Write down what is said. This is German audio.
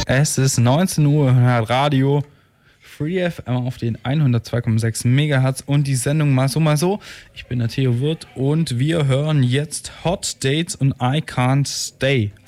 Es ist 19 Uhr, Radio Free FM auf den 102,6 Megahertz und die Sendung mal so. Ich bin der Theo Wirth und wir hören jetzt Hot Dates und I Can't Stay.